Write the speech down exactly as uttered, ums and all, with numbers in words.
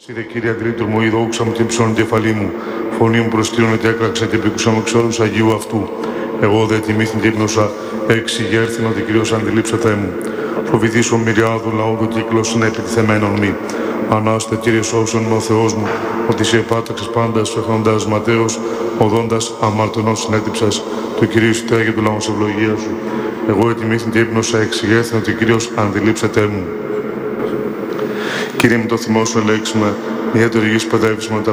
Είδε κύριε Αντρίτορ μου, είδω όξα μου και ψώνει κεφαλή μου. Φωνή μου προσκύνωνε και έκραξε και επίκουσα με ξόρους Αγίου αυτού. Εγώ δε τιμήθην και ύπνοσα, εξηγέρθην ότι Κύριος αντιλήψετε μου. Φοβηθήσω μυριάδου λαού του κύκλος είναι επιτιθεμένον μη. Ανάστε Κύριε σώσον με ο Θεός μου, ότι σε επάταξες πάντας φεχνώντας ματέως, οδόντας αμαρτωνός συνέτυψας, το Κυρίου σου τέγε του λαούς ευλογία σου. Εγώ ετιμήθην και ύπνοσα, εξηγέρθην ότι Κύριος αντιλήψετε μου. Κύριε μου το θυμό σου ελέξουμε, ιδιαίτερη γης παιδεύεις με τα